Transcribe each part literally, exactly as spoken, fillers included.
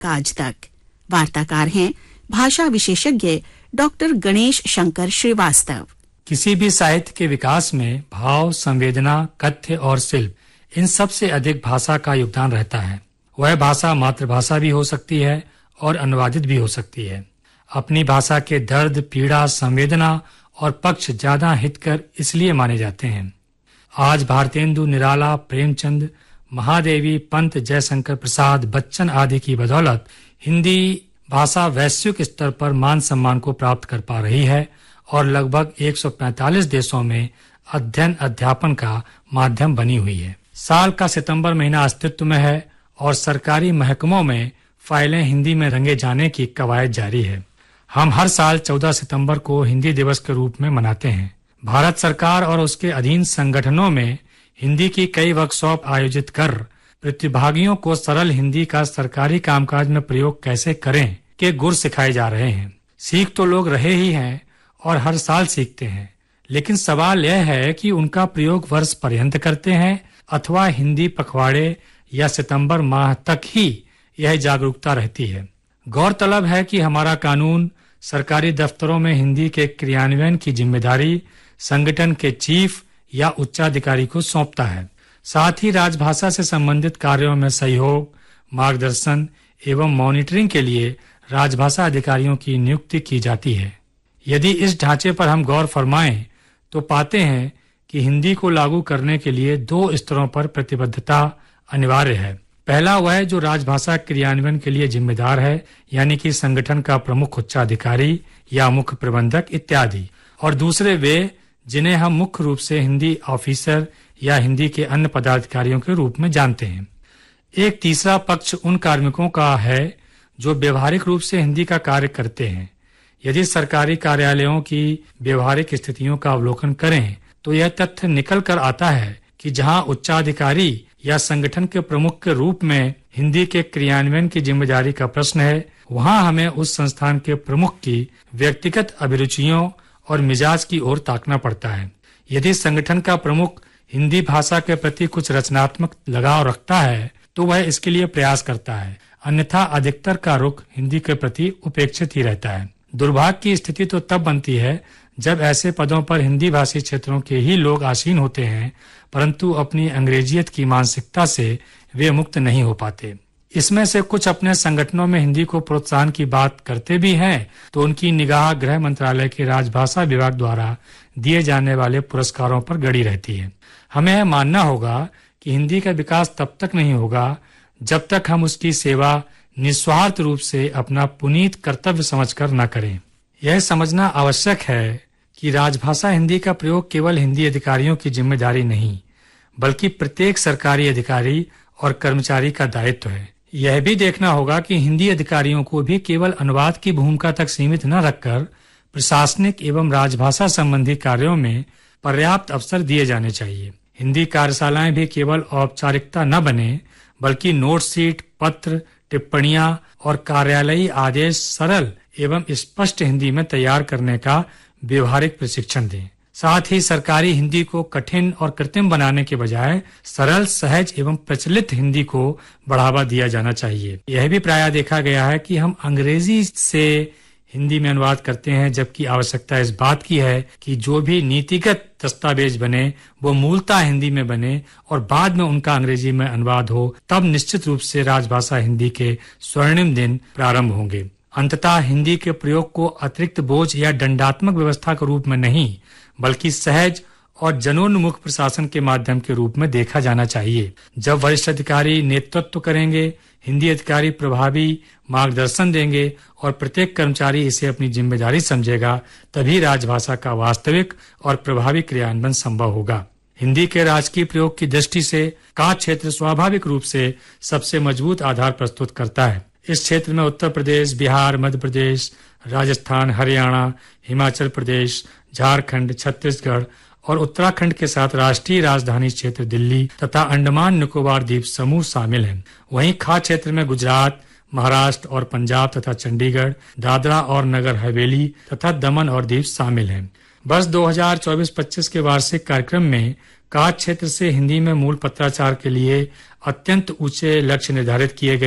काज तक। वार्ताकार हैं भाषा विशेषज्ञ डॉक्टर गणेश शंकर श्रीवास्तव। किसी भी साहित्य के विकास में भाव, संवेदना, कथ्य और शिल्प इन सब से अधिक भाषा का योगदान रहता है। वह भाषा मातृभाषा भी हो सकती है और अनुवादित भी हो सकती है। अपनी भाषा के दर्द, पीड़ा, संवेदना और पक्ष ज्यादा हितकर इसलिए माने जाते हैं। आज भारतेंदु, निराला, प्रेमचंद, महादेवी, पंत, जयशंकर प्रसाद, बच्चन आदि की बदौलत हिंदी भाषा वैश्विक स्तर पर मान सम्मान को प्राप्त कर पा रही है और लगभग एक सौ पैंतालीस देशों में अध्ययन अध्यापन का माध्यम बनी हुई है। साल का सितंबर महीना अस्तित्व में है और सरकारी महकमों में फाइलें हिंदी में रंगे जाने की कवायद जारी है। हम हर साल चौदह सितंबर को हिंदी दिवस के रूप में मनाते हैं। भारत सरकार और उसके अधीन संगठनों में हिंदी की कई वर्कशॉप आयोजित कर प्रतिभागियों को सरल हिंदी का सरकारी कामकाज में प्रयोग कैसे करें के गुर सिखाए जा रहे हैं। सीख तो लोग रहे ही हैं और हर साल सीखते हैं, लेकिन सवाल यह है कि उनका प्रयोग वर्ष पर्यंत करते हैं अथवा हिंदी पखवाड़े या सितंबर माह तक ही यह जागरूकता रहती है। गौरतलब है कि हमारा कानून सरकारी दफ्तरों में हिंदी के क्रियान्वयन की जिम्मेदारी संगठन के चीफ या उच्चाधिकारी को सौंपता है। साथ ही राजभाषा से संबंधित कार्यों में सहयोग, मार्गदर्शन एवं मॉनिटरिंग के लिए राजभाषा अधिकारियों की नियुक्ति की जाती है। यदि इस ढांचे पर हम गौर फरमाएं तो पाते हैं कि हिंदी को लागू करने के लिए दो स्तरों पर प्रतिबद्धता अनिवार्य है। पहला वह जो राजभाषा क्रियान्वयन के लिए जिम्मेदार है, यानी कि संगठन का प्रमुख उच्चाधिकारी या मुख्य प्रबंधक इत्यादि, और दूसरे वे जिन्हें हम मुख्य रूप से हिंदी ऑफिसर या हिंदी के अन्य पदाधिकारियों के रूप में जानते हैं। एक तीसरा पक्ष उन कार्मिकों का है जो व्यवहारिक रूप से हिंदी का कार्य करते हैं। यदि सरकारी कार्यालयों की व्यवहारिक स्थितियों का अवलोकन करें तो यह तथ्य निकल कर आता है कि जहां उच्चाधिकारी या संगठन के प्रमुख के रूप में हिंदी के क्रियान्वयन की जिम्मेदारी का प्रश्न है, वहां हमें उस संस्थान के प्रमुख की व्यक्तिगत अभिरुचियों और मिजाज की ओर ताकना पड़ता है। यदि संगठन का प्रमुख हिंदी भाषा के प्रति कुछ रचनात्मक लगाव रखता है तो वह इसके लिए प्रयास करता है, अन्यथा अधिकतर का रुख हिंदी के प्रति उपेक्षित ही रहता है। दुर्भाग्य की स्थिति तो तब बनती है जब ऐसे पदों पर हिंदी भाषी क्षेत्रों के ही लोग आसीन होते हैं, परंतु अपनी अंग्रेजियत की मानसिकता से वे मुक्त नहीं हो पाते। इसमें से कुछ अपने संगठनों में हिंदी को प्रोत्साहन की बात करते भी हैं तो उनकी निगाह गृह मंत्रालय के राजभाषा विभाग द्वारा दिए जाने वाले पुरस्कारों पर गड़ी रहती है। हमें यह मानना होगा कि हिंदी का विकास तब तक नहीं होगा जब तक हम उसकी सेवा निस्वार्थ रूप से अपना पुनीत कर्तव्य समझकर न करें। यह समझना आवश्यक है कि राजभाषा हिंदी का प्रयोग केवल हिंदी अधिकारियों की जिम्मेदारी नहीं, बल्कि प्रत्येक सरकारी अधिकारी और कर्मचारी का दायित्व है। यह भी देखना होगा कि हिंदी अधिकारियों को भी केवल अनुवाद की भूमिका तक सीमित न रखकर प्रशासनिक एवं राजभाषा संबंधी कार्यों में पर्याप्त अवसर दिए जाने चाहिए। हिंदी कार्यशालाएं भी केवल औपचारिकता न बने, बल्कि नोट शीट, पत्र, टिप्पणियां और कार्यालयी आदेश सरल एवं स्पष्ट हिंदी में तैयार करने का व्यवहारिक प्रशिक्षण दें। साथ ही सरकारी हिंदी को कठिन और कृत्रिम बनाने के बजाय सरल, सहज एवं प्रचलित हिंदी को बढ़ावा दिया जाना चाहिए। यह भी प्रायः देखा गया है कि हम अंग्रेजी से हिंदी में अनुवाद करते हैं, जबकि आवश्यकता इस बात की है कि जो भी नीतिगत दस्तावेज बने वो मूलतः हिंदी में बने और बाद में उनका अंग्रेजी में अनुवाद हो, तब निश्चित रूप से राजभाषा हिंदी के स्वर्णिम दिन प्रारंभ होंगे। अंततः हिंदी के प्रयोग को अतिरिक्त बोझ या दंडात्मक व्यवस्था के रूप में नहीं, बल्कि सहज और जनोन्मुख प्रशासन के माध्यम के रूप में देखा जाना चाहिए। जब वरिष्ठ अधिकारी नेतृत्व करेंगे, हिंदी अधिकारी प्रभावी मार्गदर्शन देंगे और प्रत्येक कर्मचारी इसे अपनी जिम्मेदारी समझेगा, तभी राजभाषा का वास्तविक और प्रभावी क्रियान्वयन संभव होगा। हिंदी के राजकीय प्रयोग की दृष्टि से का क्षेत्र स्वाभाविक रूप से सबसे मजबूत आधार प्रस्तुत करता है। इस क्षेत्र में उत्तर प्रदेश, बिहार, मध्य प्रदेश, राजस्थान, हरियाणा, हिमाचल प्रदेश, झारखंड, छत्तीसगढ़ और उत्तराखंड के साथ राष्ट्रीय राजधानी क्षेत्र दिल्ली तथा अंडमान निकोबार द्वीप समूह शामिल हैं। वहीं खा क्षेत्र में गुजरात, महाराष्ट्र और पंजाब तथा चंडीगढ़, दादरा और नगर हवेली तथा दमन और दीव शामिल हैं। वर्ष दो हज़ार चौबीस पच्चीस के वार्षिक कार्यक्रम में का क्षेत्र से हिंदी में मूल पत्राचार के लिए अत्यंत ऊंचे लक्ष्य निर्धारित किए गए।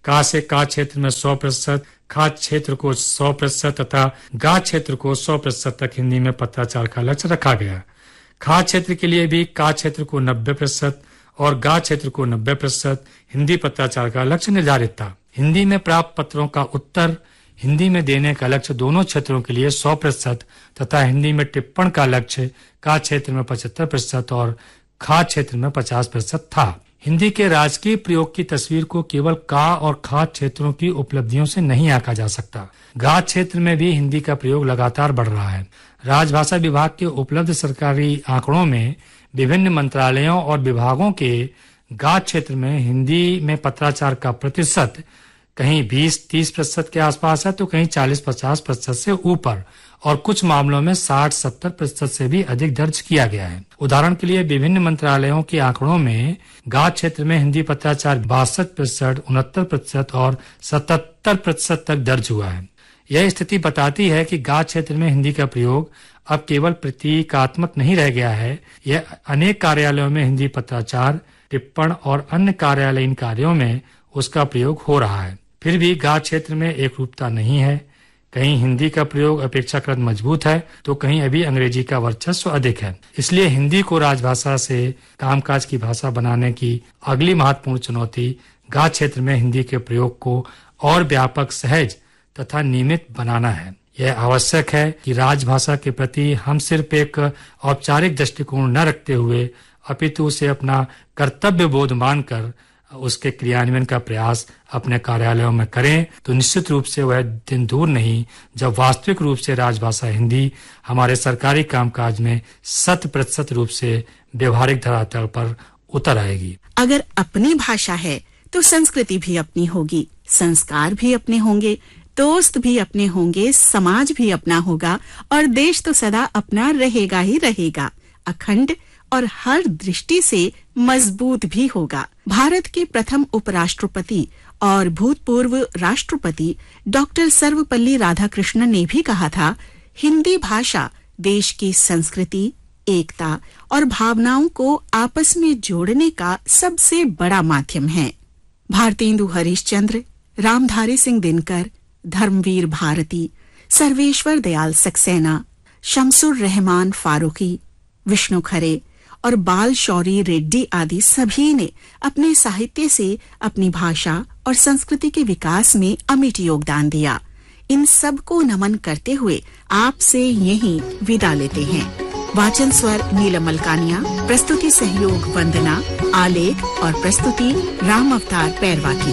का से का क्षेत्र में सौ प्रतिशत, खा क्षेत्र को सौ प्रतिशत तथा गा क्षेत्र को सौ प्रतिशत तक हिंदी में पत्राचार का लक्ष्य रखा गया। खा क्षेत्र के लिए भी का क्षेत्र को नब्बे प्रतिशत और गा क्षेत्र को नब्बे प्रतिशत हिंदी पत्राचार का लक्ष्य निर्धारित था। हिंदी में प्राप्त पत्रों का उत्तर हिंदी में देने का लक्ष्य दोनों क्षेत्रों के लिए सौ प्रतिशत तथा हिंदी में टिप्पण का लक्ष्य का क्षेत्र में पचहत्तर प्रतिशत और खा क्षेत्र में पचास प्रतिशत था। हिंदी के राजकीय प्रयोग की तस्वीर को केवल का और खा क्षेत्रों की उपलब्धियों से नहीं आंका जा सकता। गा क्षेत्र में भी हिंदी का प्रयोग लगातार बढ़ रहा है। राजभाषा विभाग के उपलब्ध सरकारी आंकड़ों में विभिन्न मंत्रालयों और विभागों के गा क्षेत्र में हिंदी में पत्राचार का प्रतिशत कहीं बीस तीस प्रतिशत के आसपास है तो कहीं चालीस पचास प्रतिशत से ऊपर और कुछ मामलों में साठ सत्तर प्रतिशत से भी अधिक दर्ज किया गया है। उदाहरण के लिए विभिन्न मंत्रालयों के आंकड़ों में गा क्षेत्र में हिंदी पत्राचार बासठ प्रतिशत, उनहत्तर प्रतिशत और सतहत्तर प्रतिशत तक दर्ज हुआ है। यह स्थिति बताती है कि गा क्षेत्र में हिंदी का प्रयोग अब केवल प्रतीकात्मक नहीं रह गया है, यह अनेक कार्यालयों में हिंदी पत्राचार, टिप्पण और अन्य कार्यालयीन कार्यों में उसका प्रयोग हो रहा है। फिर भी गा क्षेत्र में एक रूपता नहीं है। कहीं हिंदी का प्रयोग अपेक्षाकृत मजबूत है तो कहीं अभी अंग्रेजी का वर्चस्व अधिक है। इसलिए हिंदी को राजभाषा से कामकाज की भाषा बनाने की अगली महत्वपूर्ण चुनौती गा क्षेत्र में हिंदी के प्रयोग को और व्यापक, सहज तथा नियमित बनाना है। यह आवश्यक है कि राजभाषा के प्रति हम सिर्फ एक औपचारिक दृष्टिकोण न रखते हुए अपितु उसे अपना कर्तव्य बोध मानकर उसके क्रियान्वयन का प्रयास अपने कार्यालयों में करें तो निश्चित रूप से वह दिन दूर नहीं जब वास्तविक रूप से राजभाषा हिंदी हमारे सरकारी कामकाज में शत प्रतिशत रूप से व्यवहारिक धरातल पर उतर आएगी। अगर अपनी भाषा है तो संस्कृति भी अपनी होगी, संस्कार भी अपने होंगे, दोस्त भी अपने होंगे, समाज भी अपना होगा और देश तो सदा अपना रहेगा ही रहेगा, अखंड और हर दृष्टि से मजबूत भी होगा। भारत के प्रथम उपराष्ट्रपति और भूतपूर्व राष्ट्रपति डॉक्टर सर्वपल्ली राधाकृष्णन ने भी कहा था, हिंदी भाषा देश की संस्कृति, एकता और भावनाओं को आपस में जोड़ने का सबसे बड़ा माध्यम है। भारतेंदु हरिश्चंद्र, रामधारी सिंह दिनकर, धर्मवीर भारती, सर्वेश्वर दयाल सक्सेना, शमसुर रहमान फारूकी, विष्णु खरे और बाल शौरी रेड्डी आदि सभी ने अपने साहित्य से अपनी भाषा और संस्कृति के विकास में अमिट योगदान दिया। इन सब को नमन करते हुए आपसे यहीं विदा लेते हैं। वाचन स्वर नीलम मलकानिया, प्रस्तुति सहयोग वंदना, आलेख और प्रस्तुति राम अवतार पैरवा की।